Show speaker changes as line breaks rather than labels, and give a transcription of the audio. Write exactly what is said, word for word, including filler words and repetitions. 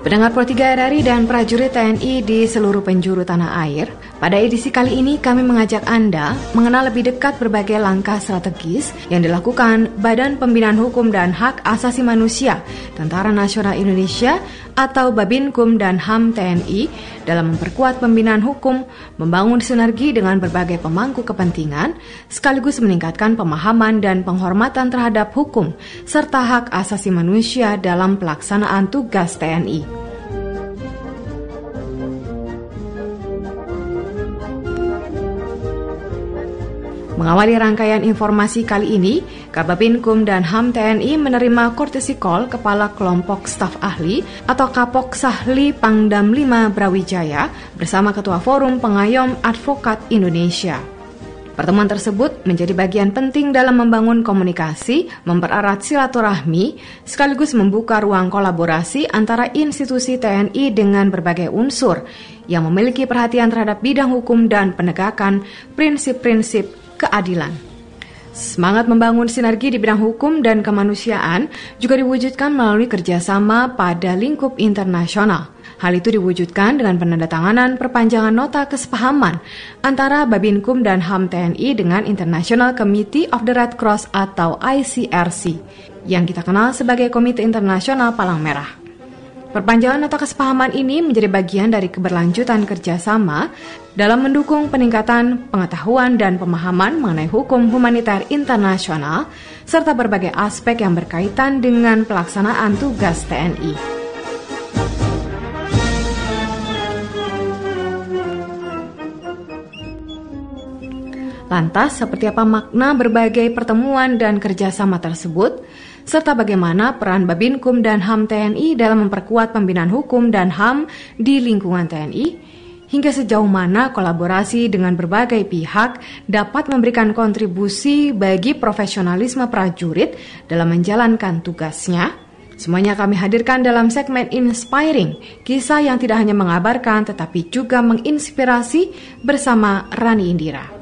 Pendengar Pro tiga R R I dan prajurit T N I di seluruh penjuru tanah air, pada edisi kali ini kami mengajak Anda mengenal lebih dekat berbagai langkah strategis yang dilakukan Badan Pembinaan Hukum dan Hak Asasi Manusia Tentara Nasional Indonesia atau Babinkum dan H A M T N I dalam memperkuat pembinaan hukum, membangun sinergi dengan berbagai pemangku kepentingan, sekaligus meningkatkan pemahaman dan penghormatan terhadap hukum serta hak asasi manusia dalam pelaksanaan tugas T N I. Mengawali rangkaian informasi kali ini, Kababinkum dan H A M T N I menerima courtesy call Kepala Kelompok Staf Ahli atau Kapok Sahli Pangdam lima Brawijaya bersama Ketua Forum Pengayom Advokat Indonesia. Pertemuan tersebut menjadi bagian penting dalam membangun komunikasi, mempererat silaturahmi, sekaligus membuka ruang kolaborasi antara institusi T N I dengan berbagai unsur yang memiliki perhatian terhadap bidang hukum dan penegakan prinsip-prinsip keadilan. Semangat membangun sinergi di bidang hukum dan kemanusiaan juga diwujudkan melalui kerjasama pada lingkup internasional. Hal itu diwujudkan dengan penandatanganan perpanjangan nota kesepahaman antara Babinkum dan H A M T N I dengan International Committee of the Red Cross atau I C R C, yang kita kenal sebagai Komite Internasional Palang Merah. Perpanjangan nota kesepahaman ini menjadi bagian dari keberlanjutan kerjasama dalam mendukung peningkatan pengetahuan dan pemahaman mengenai hukum humaniter internasional serta berbagai aspek yang berkaitan dengan pelaksanaan tugas T N I. Lantas, seperti apa makna berbagai pertemuan dan kerjasama tersebut, serta bagaimana peran Babinkum dan H A M T N I dalam memperkuat pembinaan hukum dan H A M di lingkungan T N I, hingga sejauh mana kolaborasi dengan berbagai pihak dapat memberikan kontribusi bagi profesionalisme prajurit dalam menjalankan tugasnya. Semuanya kami hadirkan dalam segmen Inspiring, kisah yang tidak hanya mengabarkan tetapi juga menginspirasi bersama Rani Indira.